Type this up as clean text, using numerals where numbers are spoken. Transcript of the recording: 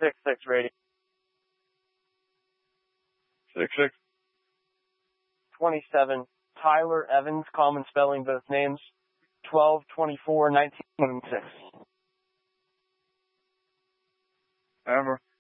6-6 rating. 6-6. 27. Tyler Evans, common spelling both names. 12/24/1926. Ever.